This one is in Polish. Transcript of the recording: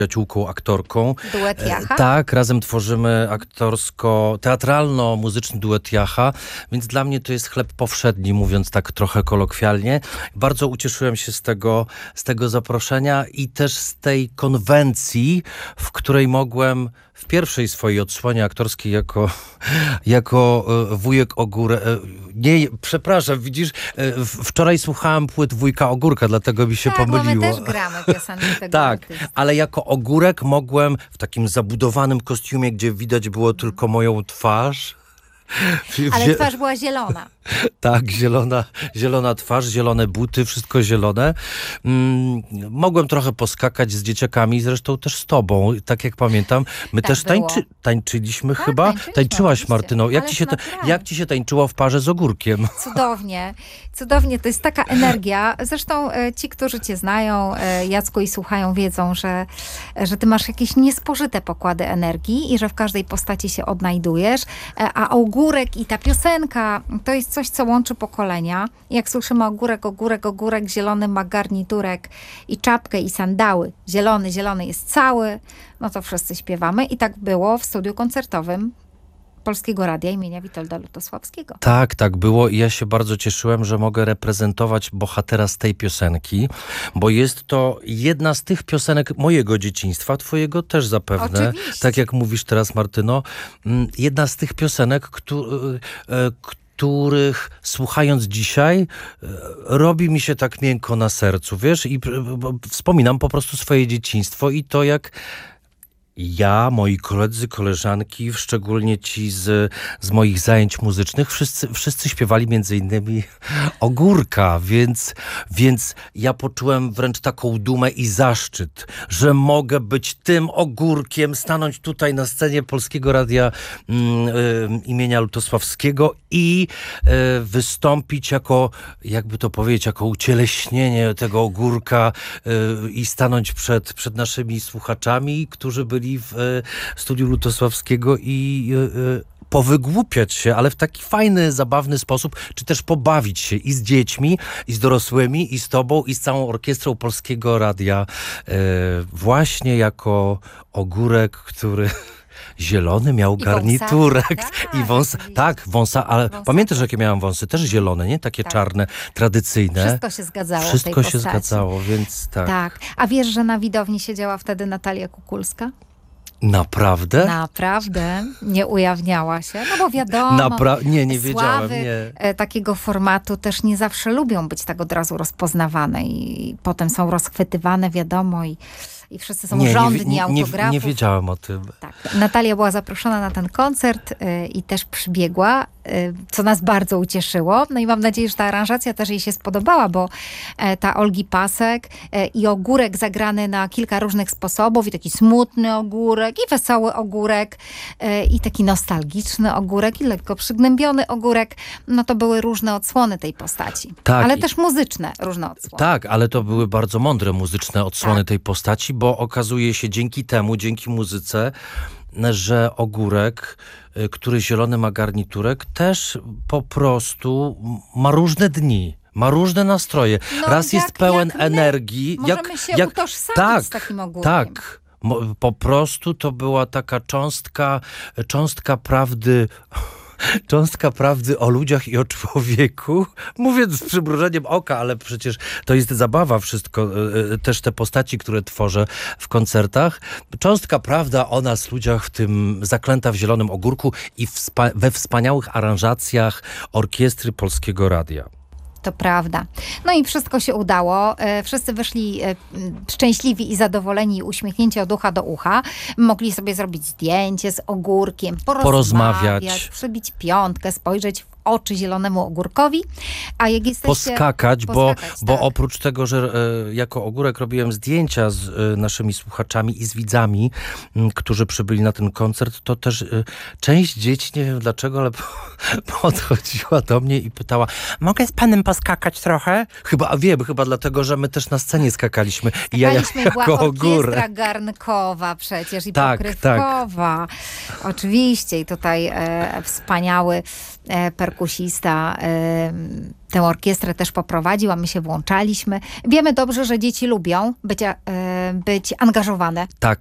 przyjaciółką, aktorką. Duet Jacha? Tak, razem tworzymy aktorsko-teatralno-muzyczny duet Jacha, więc dla mnie to jest chleb powszedni, mówiąc tak trochę kolokwialnie. Bardzo ucieszyłem się z tego zaproszenia i też z tej konwencji, w której mogłem w pierwszej swojej odsłonie aktorskiej jako wujek Ogórek. Nie, przepraszam, widzisz, wczoraj słuchałem płyt wujka Ogórka, dlatego mi się pomyliło. Bo my też gramy piosenki tego Tak, artysty. ale jako Ogórek mogłem w takim zabudowanym kostiumie, gdzie widać było tylko moją twarz. Ale twarz była zielona. Tak, zielona twarz, zielone buty, wszystko zielone. Mogłem trochę poskakać z dzieciakami, zresztą też z tobą, tak jak pamiętam. My Tak też tańczyliśmy chyba. tańczyliśmy, Tańczyłaś, oczywiście. Martyno. Naturalnie. Jak ci się tańczyło w parze z Ogórkiem? Cudownie, cudownie. To jest taka energia. Zresztą ci, którzy cię znają, Jacku, i słuchają, wiedzą, że ty masz jakieś niespożyte pokłady energii i że w każdej postaci się odnajdujesz. A Ogórek i ta piosenka to jest coś, co łączy pokolenia. Jak słyszymy Ogórek, Ogórek, Ogórek, zielony ma garniturek i czapkę i sandały. Zielony jest cały. No to wszyscy śpiewamy. I tak było w studiu koncertowym Polskiego Radia imienia Witolda Lutosławskiego. Tak było i ja się bardzo cieszyłem, że mogę reprezentować bohatera z tej piosenki, bo jest to jedna z tych piosenek mojego dzieciństwa, twojego też zapewne. Oczywiście. Tak jak mówisz teraz, Martyno. Jedna z tych piosenek, których słuchając dzisiaj robi mi się tak miękko na sercu, wiesz? I wspominam po prostu swoje dzieciństwo i to, jak ja, moi koledzy, koleżanki, szczególnie ci z moich zajęć muzycznych, wszyscy śpiewali między innymi Ogórka, więc ja poczułem wręcz taką dumę i zaszczyt, że mogę być tym Ogórkiem, stanąć tutaj na scenie Polskiego Radia imienia Lutosławskiego i wystąpić jako, jakby to powiedzieć, jako ucieleśnienie tego Ogórka i stanąć przed naszymi słuchaczami, którzy byli w studiu Lutosławskiego i powygłupiać się, ale w taki fajny, zabawny sposób, czy też pobawić się i z dziećmi, i z dorosłymi, i z tobą, i z całą orkiestrą Polskiego Radia. Właśnie jako Ogórek, który zielony miał garniturek i wąsa. Tak, wąsa, ale pamiętasz, jakie miałam wąsy? Też zielone, nie? Takie czarne, tradycyjne. Wszystko się zgadzało. Wszystko się zgadzało, więc tak. Tak. A wiesz, że na widowni siedziała wtedy Natalia Kukulska? Naprawdę? Naprawdę. Nie ujawniała się. No bo wiadomo, nie wiedziałem. sławy Nie. takiego formatu też nie zawsze lubią być tak od razu rozpoznawane i potem są rozchwytywane, wiadomo, i wszyscy są żądni autografów. Nie wiedziałem o tym. Tak. Natalia była zaproszona na ten koncert i też przybiegła, co nas bardzo ucieszyło. No i mam nadzieję, że ta aranżacja też jej się spodobała, bo ta Olgi Pasek i Ogórek zagrany na kilka różnych sposobów, i taki smutny Ogórek, i wesoły Ogórek, i taki nostalgiczny Ogórek, i lekko przygnębiony Ogórek. No to były różne odsłony tej postaci. Tak. Ale też muzyczne różne odsłony. Tak, ale to były bardzo mądre muzyczne odsłony tej postaci, bo okazuje się dzięki muzyce, że Ogórek, który zielony ma garniturek, też po prostu ma różne dni. Ma różne nastroje. Raz jest pełen energii. Możemy się utożsamić z takim Ogórkiem. Tak. Po prostu to była taka cząstka prawdy. Cząstka prawdy o ludziach i o człowieku. Mówię z przymrużeniem oka, ale przecież to jest zabawa wszystko. Też te postaci, które tworzę w koncertach. Cząstka prawda o nas, ludziach, w tym zaklęta w zielonym Ogórku i we wspaniałych aranżacjach orkiestry Polskiego Radia. To prawda. No i wszystko się udało. Wszyscy wyszli szczęśliwi i zadowoleni, i uśmiechnięci od ucha do ucha. Mogli sobie zrobić zdjęcie z Ogórkiem, porozmawiać, przybić piątkę, spojrzeć w oczy zielonemu Ogórkowi. A jak jesteście... Poskakać, bo oprócz tego, że jako Ogórek robiłem zdjęcia z naszymi słuchaczami i z widzami, którzy przybyli na ten koncert, to też część dzieci, nie wiem dlaczego, ale podchodziła do mnie i pytała: mogę z panem poskakać trochę? Chyba dlatego, że my też na scenie skakaliśmy. I ja jako Ogórek. Orkiestra garnkowa przecież i pokrywkowa. Oczywiście. I tutaj wspaniały perkusista perkusista tę orkiestrę też poprowadził, a my się włączaliśmy. Wiemy dobrze, że dzieci lubią być angażowane. Tak,